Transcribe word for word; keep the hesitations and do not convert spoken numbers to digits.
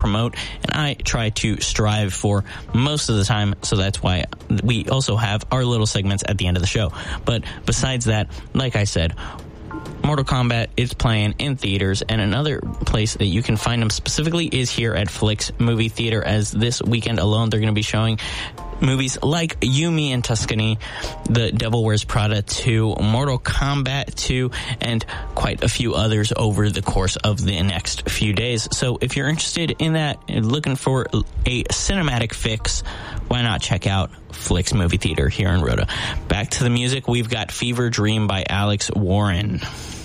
promote, and I try to strive for most of the time, so that's why we also have our little segments at the end of the show. But besides that, like I said, Mortal Kombat is playing in theaters, and another place that you can find them specifically is here at Flix Movie Theater, as this weekend alone they're going to be showing movies like Yumi and Tuscany, The Devil Wears Prada two, Mortal Kombat two, and quite a few others over the course of the next few days. So if you're interested in that and looking for a cinematic fix, why not check out Flix Movie Theater here in Rhoda. Back to the music, we've got Fever Dream by Alex Warren.